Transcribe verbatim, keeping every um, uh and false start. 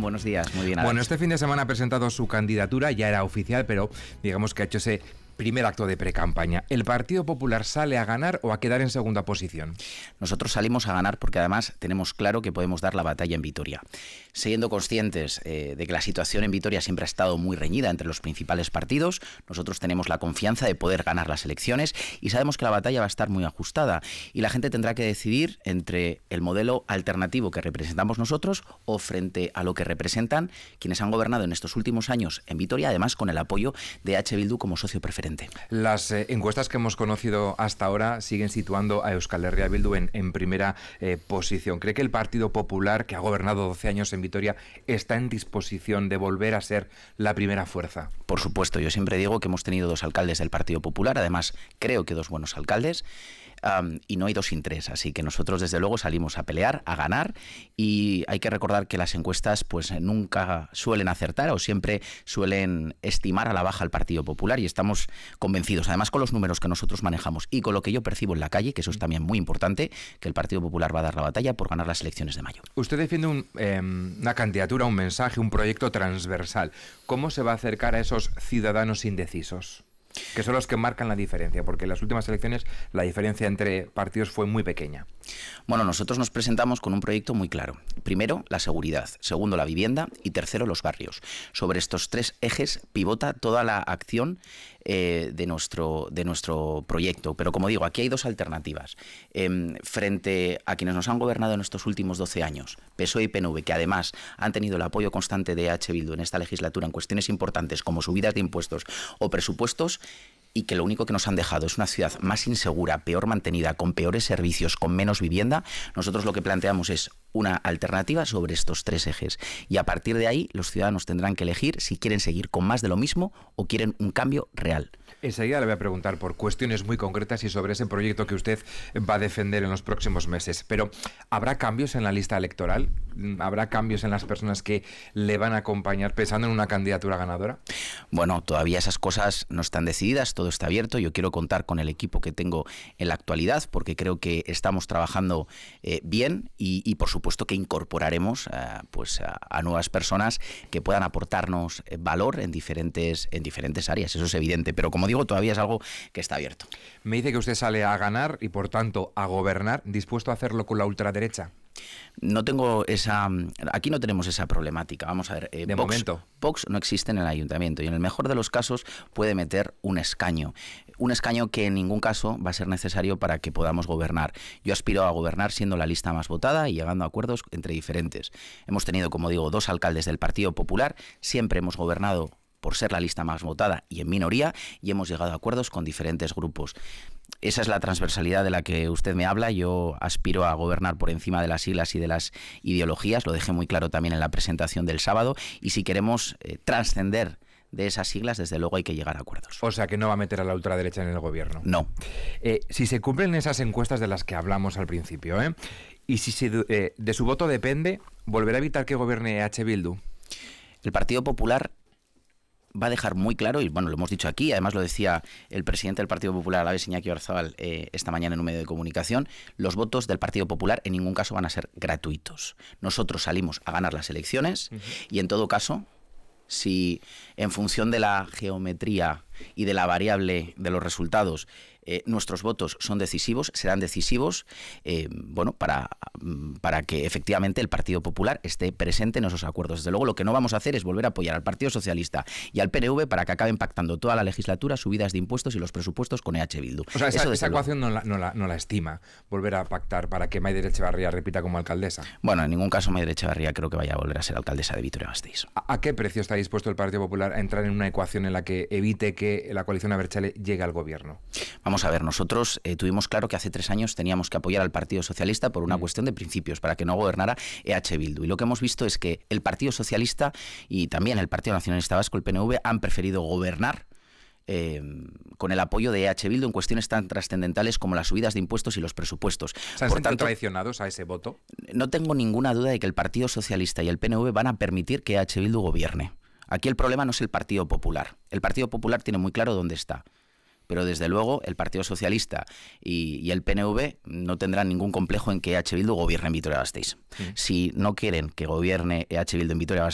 Buenos días, muy bien. Bueno, este fin de semana ha presentado su candidatura, ya era oficial, pero digamos que ha hecho ese primer acto de precampaña. ¿El Partido Popular sale a ganar o a quedar en segunda posición? Nosotros salimos a ganar porque además tenemos claro que podemos dar la batalla en Vitoria. Siendo conscientes eh, de que la situación en Vitoria siempre ha estado muy reñida entre los principales partidos, nosotros tenemos la confianza de poder ganar las elecciones y sabemos que la batalla va a estar muy ajustada y la gente tendrá que decidir entre el modelo alternativo que representamos nosotros o frente a lo que representan quienes han gobernado en estos últimos años en Vitoria, además con el apoyo de H. Bildu como socio preferente. Las eh, encuestas que hemos conocido hasta ahora siguen situando a Euskal Herria Bildu en, en primera eh, posición. ¿Cree que el Partido Popular, que ha gobernado doce años en Vitoria, está en disposición de volver a ser la primera fuerza? Por supuesto, yo siempre digo que hemos tenido dos alcaldes del Partido Popular, además creo que dos buenos alcaldes. Um, y no hay dos sin tres, así que nosotros desde luego salimos a pelear, a ganar, y hay que recordar que las encuestas pues nunca suelen acertar o siempre suelen estimar a la baja al Partido Popular y estamos convencidos, además con los números que nosotros manejamos y con lo que yo percibo en la calle, que eso es también muy importante, que el Partido Popular va a dar la batalla por ganar las elecciones de mayo. Usted defiende un, eh, una candidatura, un mensaje, un proyecto transversal. ¿Cómo se va a acercar a esos ciudadanos indecisos? Que son los que marcan la diferencia, porque en las últimas elecciones la diferencia entre partidos fue muy pequeña. Bueno, nosotros nos presentamos con un proyecto muy claro. Primero, la seguridad. Segundo, la vivienda. Y tercero, los barrios. Sobre estos tres ejes pivota toda la acción eh, de, nuestro, de nuestro proyecto. Pero como digo, aquí hay dos alternativas. Eh, frente a quienes nos han gobernado en estos últimos doce años, P S O E y P N V, que además han tenido el apoyo constante de H. Bildu en esta legislatura en cuestiones importantes como subidas de impuestos o presupuestos, y que lo único que nos han dejado es una ciudad más insegura, peor mantenida, con peores servicios, con menos vivienda, nosotros lo que planteamos es una alternativa sobre estos tres ejes. Y a partir de ahí los ciudadanos tendrán que elegir si quieren seguir con más de lo mismo o quieren un cambio real. Enseguida le voy a preguntar por cuestiones muy concretas y sobre ese proyecto que usted va a defender en los próximos meses. Pero, ¿habrá cambios en la lista electoral? ¿Habrá cambios en las personas que le van a acompañar pensando en una candidatura ganadora? Bueno, todavía esas cosas no están decididas, todo está abierto. Yo quiero contar con el equipo que tengo en la actualidad porque creo que estamos trabajando eh, bien y, y por supuesto que incorporaremos eh, pues a, a nuevas personas que puedan aportarnos eh, valor en diferentes, en diferentes áreas, eso es evidente, pero como digo, todavía es algo que está abierto. Me dice que usted sale a ganar y por tanto a gobernar, ¿dispuesto a hacerlo con la ultraderecha? No tengo esa... Aquí no tenemos esa problemática. Vamos a ver. Eh, de Vox, momento. Vox no existe en el ayuntamiento y en el mejor de los casos puede meter un escaño. Un escaño que en ningún caso va a ser necesario para que podamos gobernar. Yo aspiro a gobernar siendo la lista más votada y llegando a acuerdos entre diferentes. Hemos tenido, como digo, dos alcaldes del Partido Popular. Siempre hemos gobernado por ser la lista más votada y en minoría, y hemos llegado a acuerdos con diferentes grupos. Esa es la transversalidad de la que usted me habla. Yo aspiro a gobernar por encima de las siglas y de las ideologías, lo dejé muy claro también en la presentación del sábado, y si queremos eh, trascender de esas siglas, desde luego hay que llegar a acuerdos. O sea, que no va a meter a la ultraderecha en el gobierno. No. Eh, si se cumplen esas encuestas de las que hablamos al principio, ¿eh? y si se, eh, de su voto depende, ¿volverá a evitar que gobierne H. Bildu? El Partido Popular va a dejar muy claro, y bueno, lo hemos dicho aquí, además lo decía el presidente del Partido Popular, Alaves Iñaki Oyarzabal, eh, esta mañana en un medio de comunicación, los votos del Partido Popular en ningún caso van a ser gratuitos. Nosotros salimos a ganar las elecciones uh-huh. y en todo caso, si en función de la geometría y de la variable de los resultados eh, nuestros votos son decisivos, serán decisivos eh, bueno, para, para que efectivamente el Partido Popular esté presente en esos acuerdos. Desde luego lo que no vamos a hacer es volver a apoyar al Partido Socialista y al P N V para que acaben pactando toda la legislatura subidas de impuestos y los presupuestos con H. Bildu. O sea, esa, esa ecuación no la, no, la, no la estima, volver a pactar para que Maider Etxebarria repita como alcaldesa. Bueno, en ningún caso Maider Etxebarria creo que vaya a volver a ser alcaldesa de Vitoria-Gasteiz. ¿A, ¿A qué precio está dispuesto el Partido Popular a entrar en una ecuación en la que evite que la coalición Abertzale llegue al gobierno? Vamos a ver, nosotros eh, tuvimos claro que hace tres años teníamos que apoyar al Partido Socialista por una mm. cuestión de principios, para que no gobernara H. Bildu. Y lo que hemos visto es que el Partido Socialista y también el Partido Nacionalista Vasco, el P N V, han preferido gobernar Eh, con el apoyo de H. Bildu en cuestiones tan trascendentales como las subidas de impuestos y los presupuestos. ¿Se han sentido traicionados a ese voto? No tengo ninguna duda de que el Partido Socialista y el P N V van a permitir que H. Bildu gobierne. Aquí el problema no es el Partido Popular. El Partido Popular tiene muy claro dónde está. Pero desde luego el Partido Socialista y, y el P N V no tendrán ningún complejo en que H. Bildu gobierne en Vitoria-Gasteiz. Mm. Si no quieren que gobierne H. Bildu en Vitoria-Gasteiz,